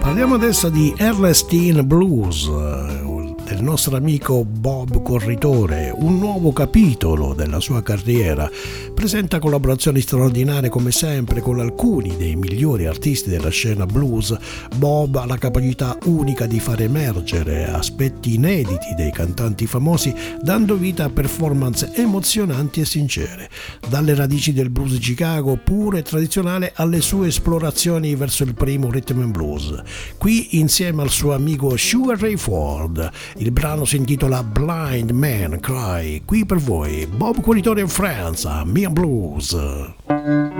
Parliamo adesso di Erlestein Blues, del nostro amico Bob Corritore. Un nuovo capitolo della sua carriera presenta collaborazioni straordinarie come sempre con alcuni dei migliori artisti della scena blues. Bob ha la capacità unica di far emergere aspetti inediti dei cantanti famosi, dando vita a performance emozionanti e sincere, dalle radici del blues di Chicago puro e tradizionale alle sue esplorazioni verso il primo rhythm and blues. Qui insieme al suo amico Sugar Ray Ford. Il brano si intitola Blind Man Cry. Qui per voi Bob Corritore in France, Mia Blues.